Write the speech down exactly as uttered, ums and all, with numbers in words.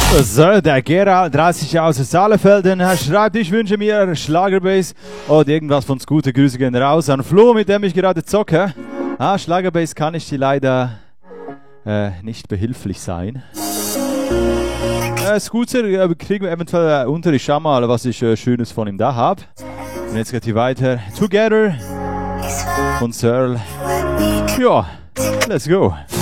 So, der Gerald, dreißig aus Saalfelden, er schreibt, ich wünsche mir Schlagerbass oder irgendwas von Scooter. Grüße gehen raus an Flo, mit dem ich gerade zocke. Ah, Schlagerbass kann ich dir leider äh, nicht behilflich sein. Äh, Scooter äh, kriegen wir eventuell äh, unter. Ich schau mal, was ich äh, Schönes von ihm da habe. Und jetzt geht hier weiter. Together von Searle. Ja, let's go.